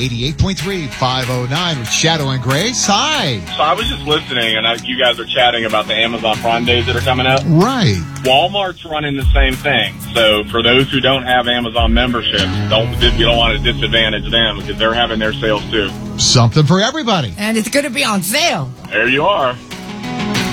88.3, 509 with Shadow and Grace. Hi. So I was just listening, and you guys are chatting about the Amazon Prime days that are coming up. Right. Walmart's running the same thing. So for those who don't have Amazon memberships, you don't want to disadvantage them because they're having their sales too. Something for everybody. And it's going to be on sale. There you are.